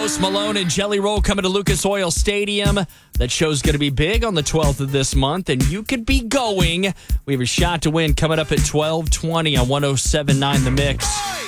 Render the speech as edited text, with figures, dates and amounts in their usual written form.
Post Malone and Jelly Roll coming to Lucas Oil Stadium. That show's going to be big on the 12th of this month, and you could be going. We have a shot to win coming up at 12:20 on 107.9 The Mix.